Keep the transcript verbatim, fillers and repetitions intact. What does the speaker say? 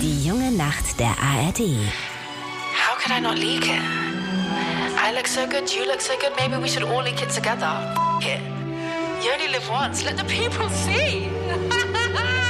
Die junge Nacht der A R D. How could I not leak it? I look so good, you look so good, maybe we should all leak it together. F it. You only live once, let the people see.